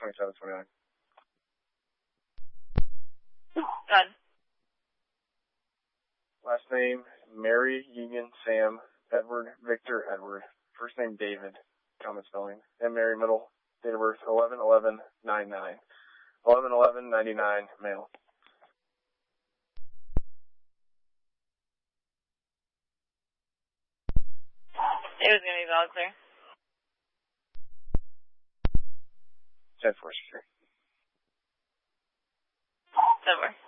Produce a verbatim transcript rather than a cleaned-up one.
twenty-seven twenty-nine. Good. Last name, Mary, Union, Sam, Edward, Victor, Edward. First name, David. Common spelling. And Mary, middle. Date of birth, eleven eleven ninety-nine. eleven eleven ninety-nine, male. It was going to be valid clear. ten four, secure. Over.